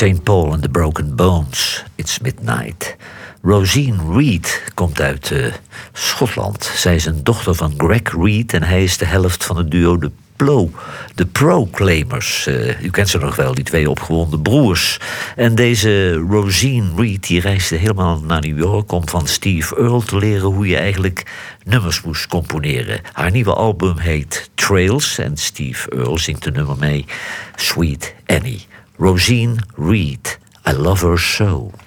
St. Paul and the Broken Bones, It's Midnight. Rosine Reed komt uit Schotland. Zij is een dochter van Greg Reed en hij is de helft van het duo de Proclaimers. U kent ze nog wel, die twee opgewonden broers. En deze Rosine Reed die reisde helemaal naar New York om van Steve Earle te leren hoe je eigenlijk nummers moest componeren. Haar nieuwe album heet Trails en Steve Earle zingt de nummer mee, Sweet Annie. Rosine Reed, I Love Her So.